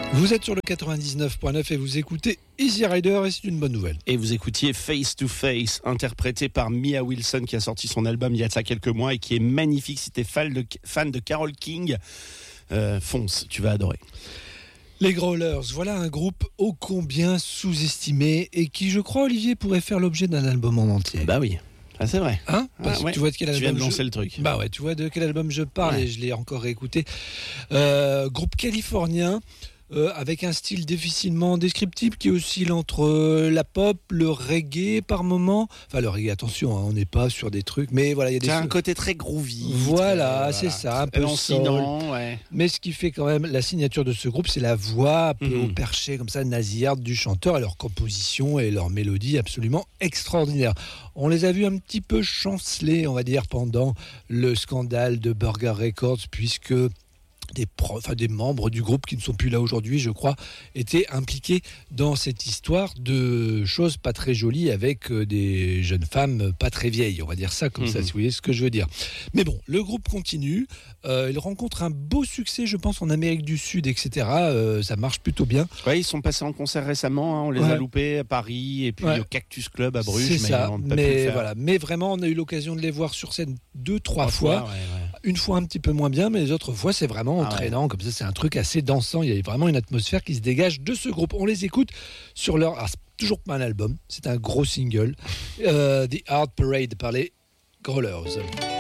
Vous êtes sur le 99.9 et vous écoutez Easy Rider et c'est une bonne nouvelle. Et vous écoutiez Face to Face, interprété par Mia Wilson qui a sorti son album il y a de ça quelques mois et qui est magnifique. Si t'es fan de Carole King, fonce, tu vas adorer. Les Growlers, voilà un groupe ô combien sous-estimé et qui, je crois, Olivier, pourrait faire l'objet d'un album en entier. Bah oui. Ah, c'est vrai. Hein? Parce que tu vois de quel album viens de lancer le truc. Bah ouais, tu vois de quel album je parle et je l'ai encore écouté. Groupe californien. Avec un style difficilement descriptible qui oscille entre la pop, le reggae par moment. Enfin, le reggae, attention, on n'est pas sur des trucs, mais voilà, il y a des. C'est un côté très groovy. Voilà, c'est ça, un peu lancinant, ouais. Mais ce qui fait quand même la signature de ce groupe, c'est la voix un peu au perché, comme ça, nasillarde du chanteur et leur composition et leur mélodie absolument extraordinaire. On les a vus un petit peu chanceler, on va dire, pendant le scandale de Burger Records, puisque des membres du groupe qui ne sont plus là aujourd'hui, je crois, étaient impliqués dans cette histoire de choses pas très jolies avec des jeunes femmes pas très vieilles, on va dire ça comme ça, si vous voyez ce que je veux dire. Mais bon, le groupe continue, il rencontre un beau succès, je pense, en Amérique du Sud, etc. Ça marche plutôt bien. Ouais, ils sont passés en concert récemment, on les a loupés à Paris et puis au Cactus Club à Bruges. C'est ça, mais vraiment, on a eu l'occasion de les voir sur scène 2-3 fois. Une fois un petit peu moins bien, mais les autres fois, c'est vraiment entraînant. Comme ça, c'est un truc assez dansant. Il y a vraiment une atmosphère qui se dégage de ce groupe. On les écoute sur leur... Alors, c'est toujours pas un album, c'est un gros single. The Art Parade par les Growlers.